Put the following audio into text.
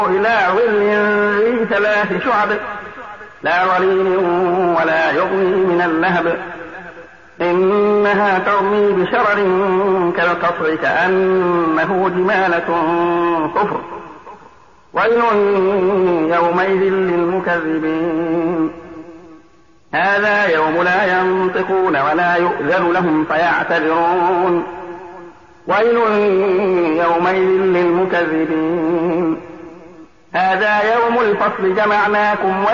إلى ظل ذي 3 شعب لا ظليل ولا يغني من اللهب إنها ترمي بشرر كالقصر كأنه جمالة صفر ويل يومئذ للمكذبين هذا يوم لا ينطقون ولا يؤذن لهم فيعتذرون ويل يومئذ للمكذبين هذا يوم الفصل جمعناكم